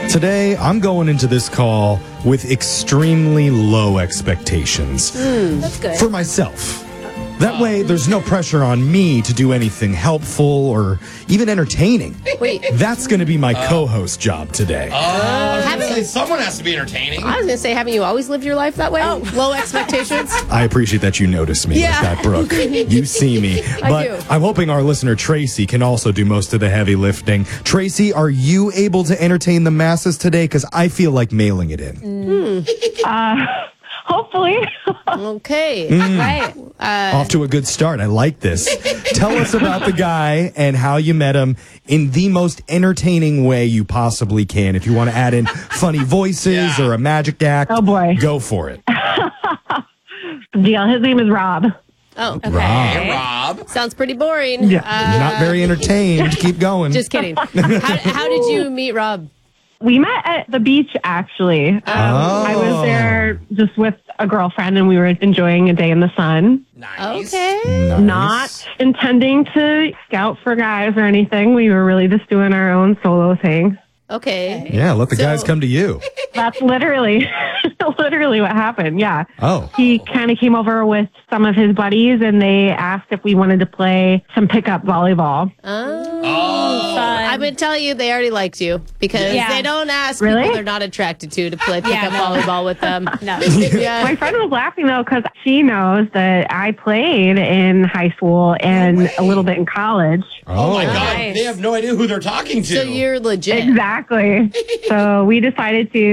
Today, I'm going into this call with extremely low expectations. That's good. For myself. That way, there's no pressure on me to do anything helpful or even entertaining. Wait. That's going to be my co-host job today. Someone has to be entertaining. I was going to say, haven't you always lived your life that way? Oh. Low expectations? I appreciate that you notice me like that, Brooke. You see me. But do. I'm hoping our listener, Tracy, can also do most of the heavy lifting. Tracy, are you able to entertain the masses today? Because I feel like mailing it in. Hopefully. Okay. Right. Off to a good start. I like this. Tell us about the guy and how you met him in the most entertaining way you possibly can. If you want to add in funny voices or a magic act, Oh, boy. go for it. Deal. His name is Rob. Oh, okay. Rob. Rob. Sounds pretty boring. Yeah. Not very entertained. Keep going. Just kidding. How did you meet Rob? We met at the beach, actually. I was there just with a girlfriend, and we were enjoying a day in the sun. Nice. Okay. Nice. Not intending to scout for guys or anything. We were really just doing our own solo thing. Okay. Yeah, let the guys come to you. That's literally what happened. Yeah. Oh. He kind of came over with some of his buddies, and they asked if we wanted to play some pickup volleyball. I would tell you they already liked you because they don't ask Really? people they're not attracted to play pickup volleyball with them. No. My friend was laughing, though, because she knows that I played in high school and a little bit in college. Oh my God. Nice. They have no idea who they're talking to. So you're legit. Exactly. So we decided to